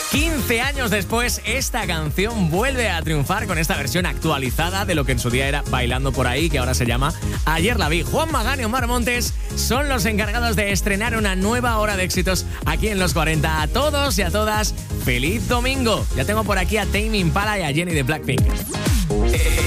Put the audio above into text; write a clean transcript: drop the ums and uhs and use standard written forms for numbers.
15 años después, esta canción vuelve a triunfar con esta versión actualizada de lo que en su día era Bailando por ahí, que ahora se llama Ayer la vi. Juan Magán y Omar Montes son los encargados de estrenar una nueva hora de éxitos aquí en Los 40. A todos y a todas, ¡feliz domingo! Ya tengo por aquí a Tame Impala y a Jenny de Blackpink.